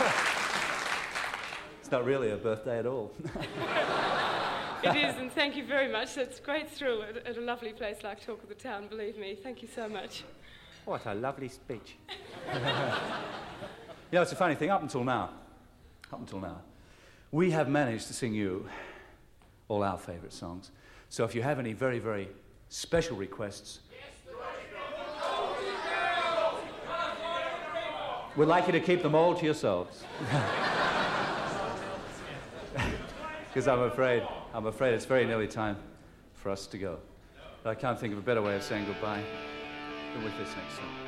It's not really a birthday at all. It is, and thank you very much. It's a great thrill at a lovely place like Talk of the Town, believe me. Thank you so much. What a lovely speech. It's a funny thing. Up until now, we have managed to sing you all our favourite songs. So if you have any very, very special requests, we'd like you to keep them all to yourselves. Because I'm afraid it's very nearly time for us to go. But I can't think of a better way of saying goodbye than with this next song.